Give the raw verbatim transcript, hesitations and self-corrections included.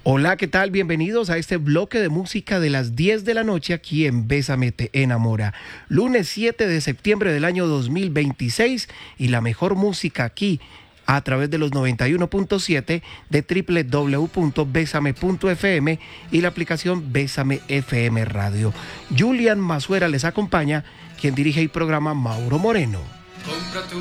Hola, ¿qué tal? Bienvenidos a este bloque de música de las diez de la noche aquí en Bésame te enamora. Lunes siete de septiembre del año dos mil veintiséis y la mejor música aquí a través de los noventa y uno punto siete de doble u doble u doble u punto besame punto efe eme y la aplicación Bésame F M Radio. Julian Mazuera les acompaña, quien dirige el programa Mauro Moreno. Compra tu